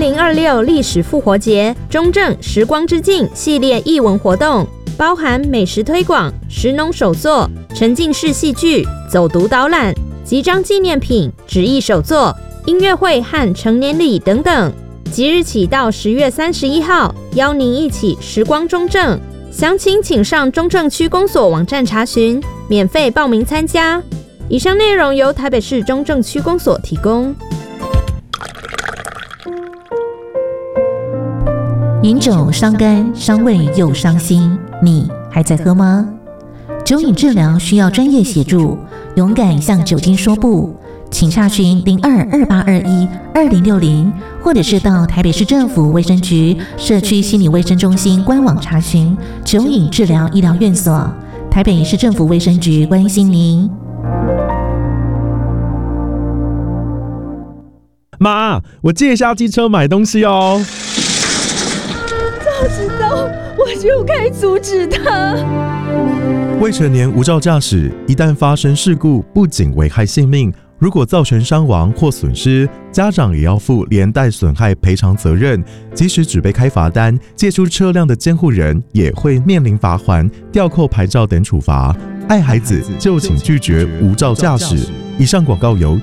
2026历史复活节中正时光之境系列艺文活动，包含美食推广、食农手作、沉浸式戏剧、走读导览、集章纪念品、纸艺手作、音乐会和成年礼等等。即日起到10月31号，邀您一起时光中正。详情请上中正区公所网站查询，免费报名参加。以上内容由台北市中正区公所提供。 饮酒伤肝伤胃又伤心，你还在喝吗？酒瘾治疗需要专业协助，勇敢向酒精说不，请洽询0228212060，或者是到台北市政府卫生局社区心理卫生中心官网查询酒瘾治疗医疗院所。台北市政府卫生局关心您。 妈，我借一下机车买东西哦。 早知道我就该阻止他。 未成年无照驾驶，一旦发生事故，不仅危害性命，如果造成伤亡或损失，家长也要负连带损害赔偿责任。即使只被开罚单，借出车辆的监护人也会面临罚锾、吊扣牌照等处罚。爱孩子就请拒绝无照驾驶。以上广告由